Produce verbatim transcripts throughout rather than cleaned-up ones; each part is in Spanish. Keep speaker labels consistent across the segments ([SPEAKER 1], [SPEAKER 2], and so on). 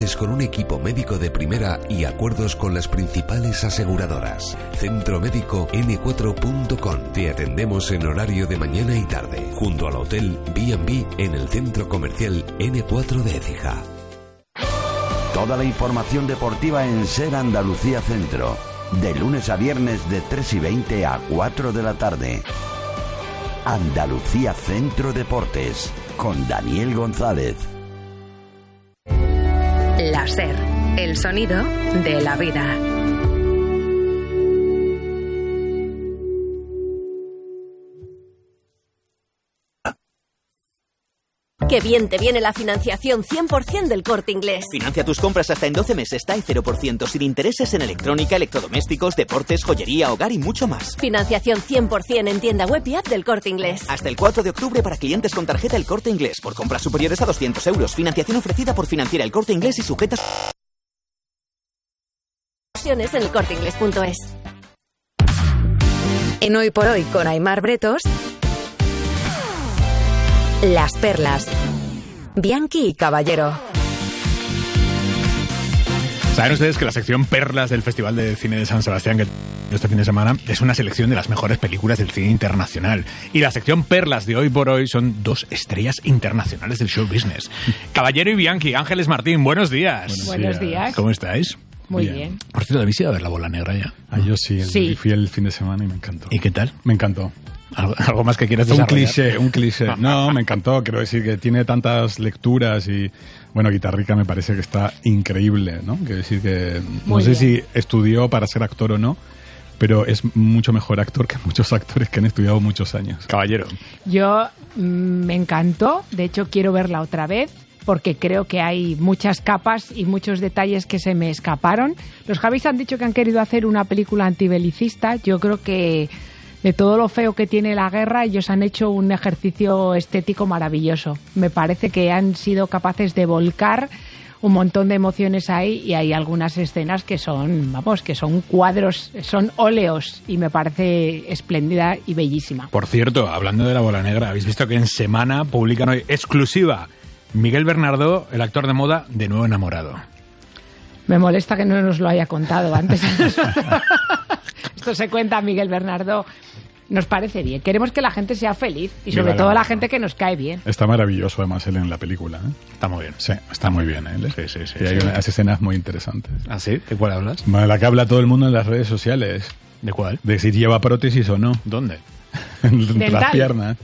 [SPEAKER 1] Cuentes con un equipo médico de primera y acuerdos con las principales aseguradoras. Centro Médico ene cuatro punto com. Te atendemos en horario de mañana y tarde, junto al hotel B and B en el centro comercial ene cuatro de Écija.
[SPEAKER 2] Toda la información deportiva en Ser Andalucía Centro. De lunes a viernes de tres y veinte a cuatro de la tarde. Andalucía Centro Deportes, con Daniel González.
[SPEAKER 3] La Ser, el sonido de la vida.
[SPEAKER 4] ¡Qué bien te viene la financiación cien por ciento del Corte Inglés!
[SPEAKER 5] Financia tus compras hasta en doce meses, T A E cero por ciento, sin intereses en electrónica, electrodomésticos, deportes, joyería, hogar y mucho más.
[SPEAKER 4] Financiación cien por ciento en tienda web y app del Corte Inglés.
[SPEAKER 5] Hasta el cuatro de octubre para clientes con tarjeta El Corte Inglés, por compras superiores a doscientos euros. Financiación ofrecida por Financiera El Corte Inglés y sujetas...
[SPEAKER 4] en el corte inglés punto es.
[SPEAKER 3] En Hoy por Hoy con Aimar Bretos, Las Perlas, Bianchi y Caballero.
[SPEAKER 6] Saben ustedes que la sección Perlas del Festival de Cine de San Sebastián, que este fin de semana, es una selección de las mejores películas del cine internacional. Y la sección Perlas de Hoy por Hoy son dos estrellas internacionales del show business. Caballero y Bianchi. Ángeles Martín, buenos días.
[SPEAKER 7] Buenos, buenos días. días.
[SPEAKER 6] ¿Cómo estáis?
[SPEAKER 7] Muy bien. bien.
[SPEAKER 6] Por cierto, ¿habéis ido a ver La Bola Negra ya?
[SPEAKER 8] Ah, yo sí, el,
[SPEAKER 7] sí.
[SPEAKER 8] fui el fin de semana y me encantó.
[SPEAKER 6] ¿Y qué tal?
[SPEAKER 8] Me encantó.
[SPEAKER 6] ¿Algo, algo más que quieras
[SPEAKER 8] desarrollar?
[SPEAKER 6] desarrollar?
[SPEAKER 8] Un cliché, un cliché. No, me encantó. Quiero decir que tiene tantas lecturas y, bueno, Guitarrica me parece que está increíble, ¿no? Quiero decir que
[SPEAKER 7] Muy
[SPEAKER 8] no sé
[SPEAKER 7] bien.
[SPEAKER 8] si estudió para ser actor o no, pero es mucho mejor actor que muchos actores que han estudiado muchos años.
[SPEAKER 6] Caballero.
[SPEAKER 7] Yo mm, me encantó. De hecho, quiero verla otra vez, porque creo que hay muchas capas y muchos detalles que se me escaparon. Los Javis han dicho que han querido hacer una película antibelicista. Yo creo que de todo lo feo que tiene la guerra, ellos han hecho un ejercicio estético maravilloso. Me parece que han sido capaces de volcar un montón de emociones ahí, y hay algunas escenas que son, vamos, que son cuadros, son óleos, y me parece espléndida y bellísima.
[SPEAKER 6] Por cierto, hablando de La Bola Negra, habéis visto que en Semana publican hoy exclusiva Miguel Bernardo, el actor de moda, de nuevo enamorado.
[SPEAKER 7] Me molesta que no nos lo haya contado antes. Esto se cuenta a Miguel Bernardo. Nos parece bien. Queremos que la gente sea feliz y sobre
[SPEAKER 8] Viva
[SPEAKER 7] todo
[SPEAKER 8] la
[SPEAKER 7] la
[SPEAKER 8] moda.
[SPEAKER 7] gente que nos cae bien.
[SPEAKER 8] Está maravilloso además él en la película, ¿eh?
[SPEAKER 6] Está muy bien.
[SPEAKER 8] Sí, está muy bien él. ¿eh?
[SPEAKER 6] Sí, sí, sí.
[SPEAKER 8] Y hay
[SPEAKER 6] sí.
[SPEAKER 8] unas escenas muy interesantes.
[SPEAKER 6] ¿Ah, sí? ¿De cuál hablas?
[SPEAKER 8] Bueno, la que habla todo el mundo en las redes sociales.
[SPEAKER 6] ¿De cuál?
[SPEAKER 8] De si lleva prótesis o no.
[SPEAKER 6] ¿Dónde?
[SPEAKER 8] Entre
[SPEAKER 7] Dental.
[SPEAKER 8] las piernas.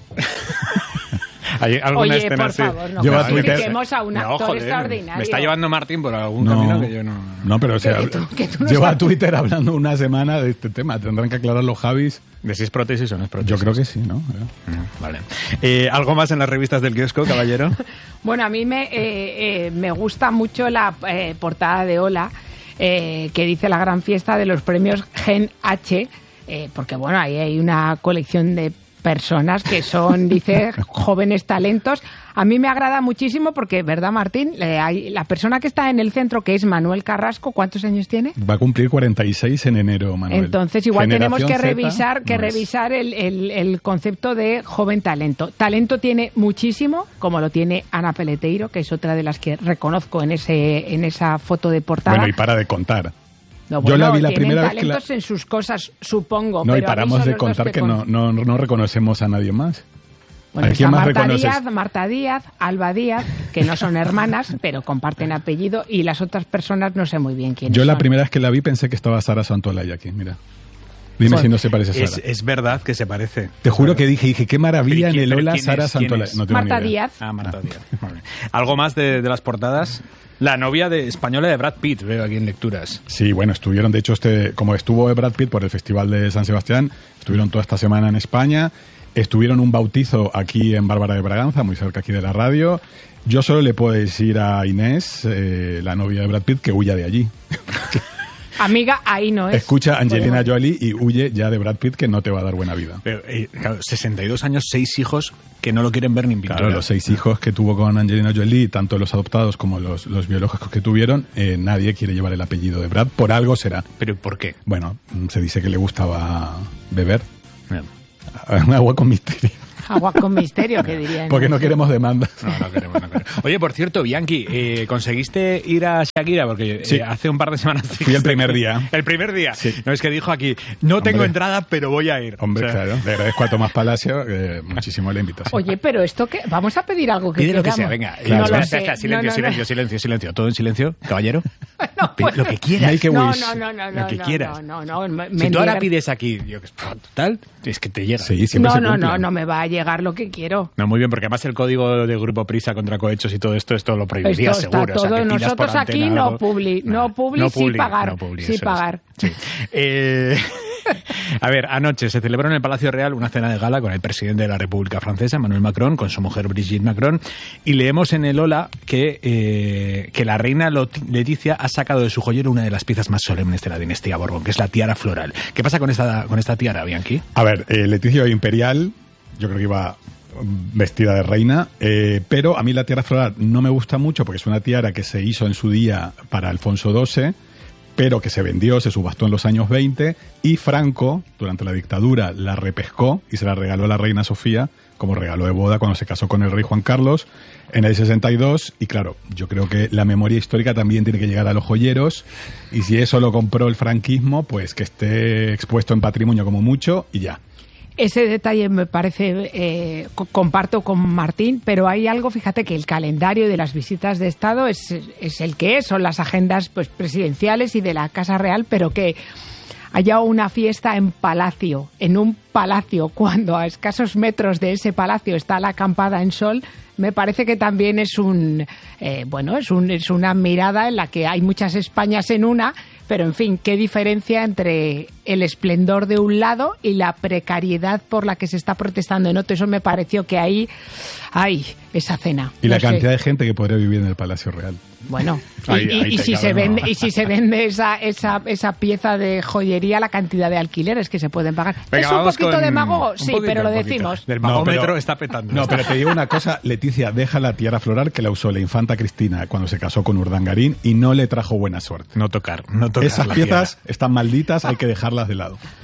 [SPEAKER 6] ¿Hay alguna
[SPEAKER 7] Oye,
[SPEAKER 6] escena
[SPEAKER 7] por
[SPEAKER 6] así?
[SPEAKER 7] favor, no
[SPEAKER 8] Lleva
[SPEAKER 7] justifiquemos a un
[SPEAKER 6] No,
[SPEAKER 7] actor
[SPEAKER 6] joder,
[SPEAKER 7] extraordinario.
[SPEAKER 6] me está llevando Martín por algún
[SPEAKER 8] No,
[SPEAKER 6] camino que yo no...
[SPEAKER 8] no, pero o sea,
[SPEAKER 7] Que tú- que tú no
[SPEAKER 8] lleva
[SPEAKER 7] sabes.
[SPEAKER 8] a Twitter hablando una semana de este tema. Tendrán que aclarar los Javis.
[SPEAKER 6] ¿De si es prótesis o no es prótesis?
[SPEAKER 8] Yo creo que sí, ¿no?
[SPEAKER 6] Mm, Vale. Eh, ¿Algo más en las revistas del kiosco, caballero?
[SPEAKER 7] Bueno, a mí me, eh, eh, me gusta mucho la eh, portada de Hola, eh, que dice la gran fiesta de los premios Gen H, eh, porque bueno, ahí hay una colección de personas que son, dice, jóvenes talentos. A mí me agrada muchísimo porque, ¿verdad, Martín? Eh, hay, la persona que está en el centro, que es Manuel Carrasco, ¿cuántos años tiene?
[SPEAKER 8] Va a cumplir cuarenta y seis en enero, Manuel.
[SPEAKER 7] Entonces igual tenemos que
[SPEAKER 8] Generación Z,
[SPEAKER 7] revisar que
[SPEAKER 8] no es.
[SPEAKER 7] revisar el, el, el concepto de joven talento. Talento tiene muchísimo, como lo tiene Ana Peleteiro, que es otra de las que reconozco en ese en esa foto de portada.
[SPEAKER 8] Bueno, y para de contar.
[SPEAKER 7] No,
[SPEAKER 8] Yo la vi la
[SPEAKER 7] tienen
[SPEAKER 8] primera vez que la...
[SPEAKER 7] talentos en sus cosas, supongo.
[SPEAKER 8] No,
[SPEAKER 7] pero
[SPEAKER 8] y
[SPEAKER 7] a mí
[SPEAKER 8] paramos
[SPEAKER 7] son
[SPEAKER 8] de
[SPEAKER 7] los dos
[SPEAKER 8] contar que
[SPEAKER 7] con-
[SPEAKER 8] no, no, no reconocemos a nadie más.
[SPEAKER 7] Bueno,
[SPEAKER 8] ¿A
[SPEAKER 7] está
[SPEAKER 8] quién más
[SPEAKER 7] Marta
[SPEAKER 8] reconoces?
[SPEAKER 7] Díaz, Marta Díaz, Alba Díaz, que no son hermanas, pero comparten apellido, y las otras personas no sé muy bien quiénes
[SPEAKER 8] Yo la
[SPEAKER 7] son.
[SPEAKER 8] primera vez que la vi pensé que estaba Sara Santolaya aquí, mira. Dime
[SPEAKER 7] Bueno,
[SPEAKER 8] si no se parece a Sara.
[SPEAKER 6] Es, es verdad que se parece.
[SPEAKER 8] Te juro que dije, dije, qué maravilla en
[SPEAKER 6] Pero
[SPEAKER 8] el
[SPEAKER 6] ¿quién-
[SPEAKER 8] Ola
[SPEAKER 6] quién
[SPEAKER 8] Sara
[SPEAKER 6] es? ¿Quién
[SPEAKER 8] Santolaya.
[SPEAKER 6] es?
[SPEAKER 8] No tengo
[SPEAKER 7] Marta
[SPEAKER 8] ni idea.
[SPEAKER 7] Díaz.
[SPEAKER 6] Ah, Marta Díaz. Vale. ¿Algo más de, de las portadas? La novia de española de Brad Pitt, veo aquí en lecturas.
[SPEAKER 8] Sí, bueno, estuvieron, de hecho, este, como estuvo Brad Pitt por el Festival de San Sebastián, estuvieron toda esta semana en España, estuvieron un bautizo aquí en Bárbara de Braganza, muy cerca aquí de la radio. Yo solo le puedo decir a Inés, eh, la novia de Brad Pitt, que huya de allí.
[SPEAKER 7] Amiga, ahí no es.
[SPEAKER 8] Escucha a Angelina
[SPEAKER 7] Bueno,
[SPEAKER 8] Jolie y huye ya de Brad Pitt, que no te va a dar buena vida.
[SPEAKER 6] Pero, eh, claro, sesenta y dos años, seis hijos que no lo quieren ver ni en pintura.
[SPEAKER 8] Claro, los seis hijos que tuvo con Angelina Jolie, tanto los adoptados como los, los biológicos que tuvieron, eh, nadie quiere llevar el apellido de Brad, por algo será.
[SPEAKER 6] ¿Pero por qué?
[SPEAKER 8] Bueno, se dice que le gustaba beber.
[SPEAKER 6] Bien.
[SPEAKER 8] Un agua con misterio.
[SPEAKER 7] Agua con misterio, que dirían.
[SPEAKER 8] Porque no queremos demandas.
[SPEAKER 6] No, no queremos, no queremos. Oye, por cierto, Bianchi, eh, ¿conseguiste ir a Shakira? Porque
[SPEAKER 8] sí.
[SPEAKER 6] eh, hace un par de semanas...
[SPEAKER 8] Fui el primer día.
[SPEAKER 6] El primer día.
[SPEAKER 8] Sí.
[SPEAKER 6] No, es que dijo aquí, no
[SPEAKER 8] Hombre.
[SPEAKER 6] tengo entrada, pero voy a ir.
[SPEAKER 8] Hombre,
[SPEAKER 6] o sea,
[SPEAKER 8] claro. Le agradezco a Tomás Palacio eh, muchísimo la invitación.
[SPEAKER 7] Oye, pero esto que... Vamos a pedir algo que
[SPEAKER 6] Pide lo que
[SPEAKER 7] queramos.
[SPEAKER 6] sea, venga.
[SPEAKER 8] Claro.
[SPEAKER 6] No,
[SPEAKER 8] No lo
[SPEAKER 6] espera,
[SPEAKER 7] sé.
[SPEAKER 6] espera, silencio,
[SPEAKER 7] No, no,
[SPEAKER 6] silencio,
[SPEAKER 7] no.
[SPEAKER 6] silencio, silencio. Todo en silencio, caballero.
[SPEAKER 7] No,
[SPEAKER 6] Pide lo que quieras.
[SPEAKER 8] Make a
[SPEAKER 7] No,
[SPEAKER 8] wish.
[SPEAKER 7] no, no, no,
[SPEAKER 6] Lo
[SPEAKER 7] no,
[SPEAKER 6] que
[SPEAKER 7] no,
[SPEAKER 6] quieras.
[SPEAKER 7] no, no, no, me-
[SPEAKER 6] Si tú ahora
[SPEAKER 7] mendigar-
[SPEAKER 6] pides aquí, yo, tal, es que te llega.
[SPEAKER 8] Sí, siempre
[SPEAKER 7] No,
[SPEAKER 8] se
[SPEAKER 7] no,
[SPEAKER 8] cumple.
[SPEAKER 7] no, no me va a llegar lo que quiero.
[SPEAKER 6] No, muy bien, porque además el código de Grupo Prisa contra cohechos y todo esto, esto lo prohibiría
[SPEAKER 7] Esto está
[SPEAKER 6] seguro. O sea,
[SPEAKER 7] todo.
[SPEAKER 6] que pidas
[SPEAKER 7] Nosotros
[SPEAKER 6] por
[SPEAKER 7] aquí
[SPEAKER 6] antena
[SPEAKER 7] no
[SPEAKER 6] algo.
[SPEAKER 7] publi, no
[SPEAKER 6] Nada.
[SPEAKER 7] publi,
[SPEAKER 6] No
[SPEAKER 7] sí
[SPEAKER 6] publi,
[SPEAKER 7] pagar,
[SPEAKER 6] no publi,
[SPEAKER 7] sí
[SPEAKER 6] eso es.
[SPEAKER 7] pagar.
[SPEAKER 6] Sí. Eh, a ver, anoche se celebró en el Palacio Real una cena de gala con el presidente de la República Francesa, Emmanuel Macron, con su mujer Brigitte Macron, y leemos en el Hola que, eh, que la reina Lot- Leticia ha sacado de su joyero una de las piezas más solemnes de la dinastía Borbón, que es la tiara floral. ¿Qué pasa con esta, con esta tiara, Bianchi?
[SPEAKER 8] A ver, eh, Leticia Imperial, yo creo que iba vestida de reina, eh, pero a mí la tiara floral no me gusta mucho porque es una tiara que se hizo en su día para Alfonso doce, pero que se vendió, se subastó en los años veinte, y Franco, durante la dictadura, la repescó y se la regaló a la reina Sofía como regalo de boda cuando se casó con el rey Juan Carlos en el sesenta y dos. Y claro, yo creo que la memoria histórica también tiene que llegar a los joyeros, y si eso lo compró el franquismo, pues que esté expuesto en patrimonio como mucho y ya.
[SPEAKER 7] Ese detalle me parece, eh, co- comparto con Martín, pero hay algo, fíjate que el calendario de las visitas de Estado es, es el que es, son las agendas pues presidenciales y de la Casa Real, pero que haya una fiesta en palacio, en un palacio, cuando a escasos metros de ese palacio está la acampada en Sol, me parece que también es un, eh, bueno, es un, es una mirada en la que hay muchas Españas en una, pero en fin, qué diferencia entre el esplendor de un lado y la precariedad por la que se está protestando en otro. Eso me pareció que ahí, ay, esa cena.
[SPEAKER 8] Y
[SPEAKER 7] no
[SPEAKER 8] la
[SPEAKER 7] sé.
[SPEAKER 8] cantidad de gente que podría vivir en el Palacio Real.
[SPEAKER 7] Bueno, y,
[SPEAKER 6] Ahí-
[SPEAKER 7] y-
[SPEAKER 6] ahí
[SPEAKER 7] y
[SPEAKER 6] te
[SPEAKER 7] si
[SPEAKER 6] cabe,
[SPEAKER 7] se
[SPEAKER 6] ¿no?
[SPEAKER 7] vende y si se vende esa esa esa pieza de joyería, la cantidad de alquileres que se pueden pagar.
[SPEAKER 6] Venga,
[SPEAKER 7] es un
[SPEAKER 6] vamos
[SPEAKER 7] poquito
[SPEAKER 6] con-
[SPEAKER 7] demagogo,
[SPEAKER 6] un
[SPEAKER 7] sí,
[SPEAKER 6] poquito,
[SPEAKER 7] pero lo
[SPEAKER 6] un poquito.
[SPEAKER 7] decimos.
[SPEAKER 6] Del
[SPEAKER 8] No,
[SPEAKER 6] magómetro
[SPEAKER 8] pero-
[SPEAKER 6] está petando.
[SPEAKER 8] No, pero te digo una cosa, Leticia, deja la tiara floral que la usó la infanta Cristina cuando se casó con Urdangarín y no le trajo buena suerte.
[SPEAKER 6] No tocar, no tocar
[SPEAKER 8] Esas
[SPEAKER 6] la
[SPEAKER 8] piezas
[SPEAKER 6] tiara.
[SPEAKER 8] están malditas, hay que dejarlas de lado.